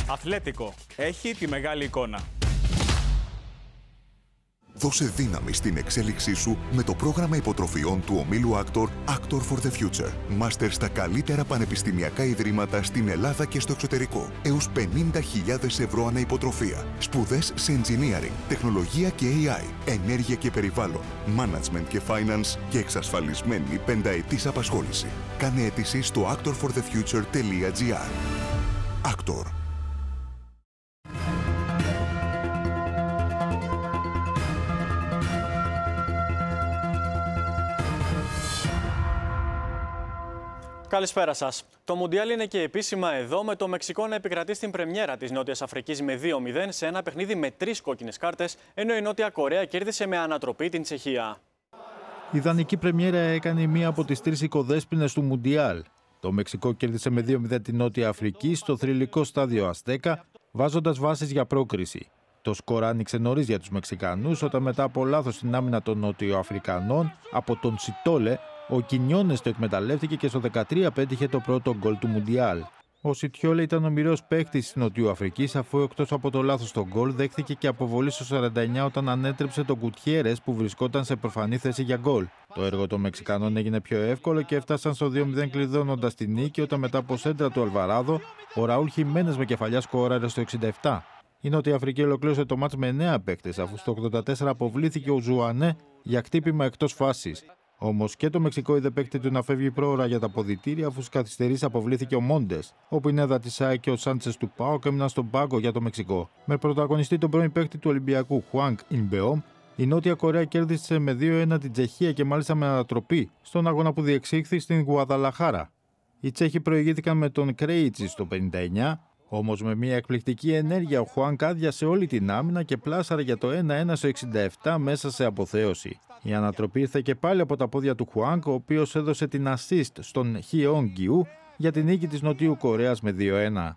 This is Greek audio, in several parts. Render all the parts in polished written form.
Αθλέτικο. Έχει τη μεγάλη εικόνα. Δώσε δύναμη στην εξέλιξή σου με το πρόγραμμα υποτροφιών του ομίλου Actor for the Future. Μάστερ στα καλύτερα πανεπιστημιακά ιδρύματα στην Ελλάδα και στο εξωτερικό. Έως 50.000 ευρώ ανά υποτροφία. Σπουδές σε engineering, τεχνολογία και AI, ενέργεια και περιβάλλον, management και finance και εξασφαλισμένη πενταετής απασχόληση. Κάνε αίτηση στο actorforthefuture.gr. Actor. Καλησπέρα σας. Το Μουντιάλ είναι και επίσημα εδώ, με το Μεξικό να επικρατεί στην πρεμιέρα της Νότιας Αφρικής με 2-0 σε ένα παιχνίδι με 3 κόκκινες κάρτες, ενώ η Νότια Κορέα κέρδισε με ανατροπή την Τσεχία. Η ιδανική πρεμιέρα έκανε μία από τις 3 οικοδέσποινες του Μουντιάλ. Το Μεξικό κέρδισε με 2-0 την Νότια Αφρική στο θρυλικό στάδιο Αστέκα, βάζοντας βάσεις για πρόκριση. Το σκορ άνοιξε νωρίς για τους Μεξικανούς, όταν μετά από λάθος στην άμυνα των Νότιο-Αφρικανών από τον Σιτόλε, ο Κινιόνες το εκμεταλλεύτηκε και στο 13 πέτυχε το πρώτο γκολ του Μουντιάλ. Ο Σιτιόλε ήταν ο μοιραίος παίκτης της Νοτιοαφρικής, αφού εκτός από το λάθος στο γκολ δέχθηκε και αποβολή στο 49 όταν ανέτρεψε τον Κουτιέρες που βρισκόταν σε προφανή θέση για γκολ. Το έργο των Μεξικανών έγινε πιο εύκολο και έφτασαν στο 2-0 κλειδώνοντας τη νίκη, όταν μετά από σέντρα του Αλβαράδο, ο Ραούλ Χιμένες με κεφαλιά σκόραρε στο 67. Η Νότια Αφρική ολοκλήρωσε το μάτς με 9 παίκτες, αφού στο 84 αποβλήθηκε ο Ζουανέ για χτύπημα εκτός φάσης. Όμως και το Μεξικό είδε παίκτη του να φεύγει πρόωρα για τα αποδυτήρια, αφού στις καθυστερήσεις αποβλήθηκε ο Μόντες. Ο Πινέδα της ΑΕΚ και ο Σάντσες του ΠΑΟΚ έμειναν στον πάγκο για το Μεξικό. Με πρωταγωνιστή τον πρώην παίκτη του Ολυμπιακού, Χουάνκ Ινμπεόμ, η Νότια Κορέα κέρδισε με 2-1 την Τσεχία και μάλιστα με ανατροπή στον αγώνα που διεξήχθη στην Γουαδαλαχάρα. Οι Τσέχοι προηγήθηκαν με τον Κρέιτσι στο 59. Όμως με μια εκπληκτική ενέργεια ο Χουάνκ άδειασε όλη την άμυνα και πλάσαρε για το 1-1 στο 67 μέσα σε αποθέωση. Η ανατροπή ήρθε και πάλι από τα πόδια του Χουάνκ, ο οποίος έδωσε την assist στον Χιόγκ Γκιού για την νίκη της Νοτιού Κορέας με 2-1.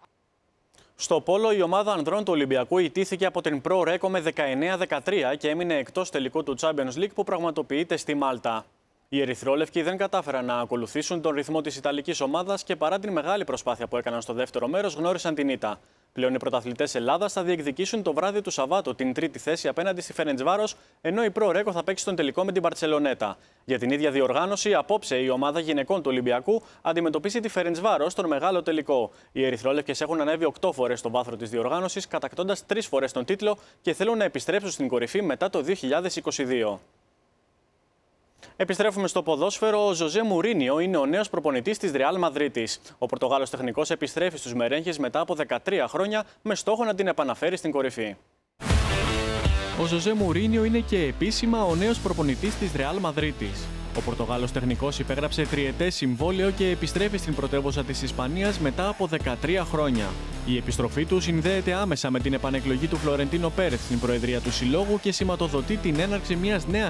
Στο πόλο, η ομάδα ανδρών του Ολυμπιακού ιτήθηκε από την Pro Reco με 19-13 και έμεινε εκτός τελικού του Champions League που πραγματοποιείται στη Μάλτα. Οι ερυθρόλευκοι δεν κατάφεραν να ακολουθήσουν τον ρυθμό της Ιταλικής ομάδας και παρά την μεγάλη προσπάθεια που έκαναν στο δεύτερο μέρος, γνώρισαν την ήττα. Πλέον οι πρωταθλητές Ελλάδας θα διεκδικήσουν το βράδυ του Σαββάτου την τρίτη θέση απέναντι στη Φερεντσβάρος, ενώ η Pro Reco θα παίξει τον τελικό με την Μπαρτσελονέτα. Για την ίδια διοργάνωση, απόψε η ομάδα γυναικών του Ολυμπιακού αντιμετωπίσει τη Φερεντσβάρος στον μεγάλο τελικό. Οι ερυθρόλευκες έχουν ανέβει 8 φορές στο βάθρο της διοργάνωσης, κατακτώντας 3 φορές τον τίτλο και θέλουν να επιστρέψουν στην κορυφή μετά το 2022. Επιστρέφουμε στο ποδόσφαιρο. Ο Ζωζέ Μουρίνιο είναι ο νέος προπονητής της Ρεάλ Μαδρίτης. Ο Πορτογάλος τεχνικός επιστρέφει στους μερέγγες μετά από 13 χρόνια με στόχο να την επαναφέρει στην κορυφή. Ο Ζωζέ Μουρίνιο είναι και επίσημα ο νέος προπονητής της Ρεάλ Μαδρίτης. Ο Πορτογάλος τεχνικός υπέγραψε τριετές συμβόλαιο και επιστρέφει στην πρωτεύουσα της Ισπανίας μετά από 13 χρόνια. Η επιστροφή του συνδέεται άμεσα με την επανεκλογή του Φλωρεντίνο Πέρεθ στην προεδρία του συλλόγου και σηματοδοτεί την έναρξη μιας νέας